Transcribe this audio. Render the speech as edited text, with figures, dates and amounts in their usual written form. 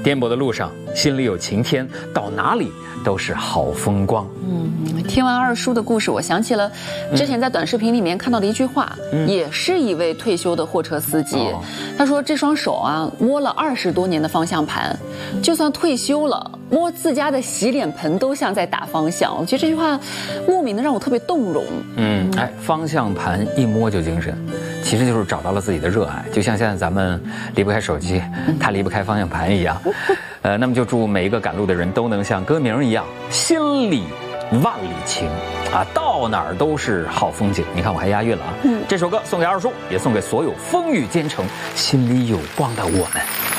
颠簸的路上，心里有晴天，到哪里都是好风光。 听完二叔的故事，我想起了之前在短视频里面看到的一句话，也是一位退休的货车司机。他说：“这双手啊，摸了20多年的方向盘，就算退休了，摸自家的洗脸盆都像在打方向。”我觉得这句话莫名的让我特别动容。 方向盘一摸就精神，其实就是找到了自己的热爱，就像现在咱们离不开手机，他离不开方向盘一样。那么就祝每一个赶路的人都能像歌名一样，心里万里情啊，到哪儿都是好风景。你看我还押韵了啊！这首歌送给二叔，也送给所有风雨兼程、心里有光的我们。